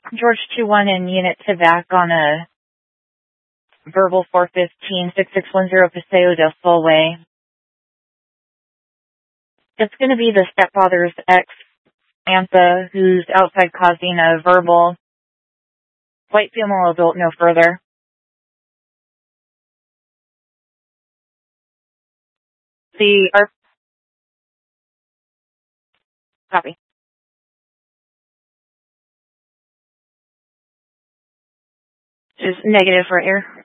George 2-1 in unit to back on a verbal 415-6610 Paseo del Sol Way. It's going to be the stepfather's ex, Antha, who's outside causing a verbal. White female adult, no further. Copy. Is negative for air.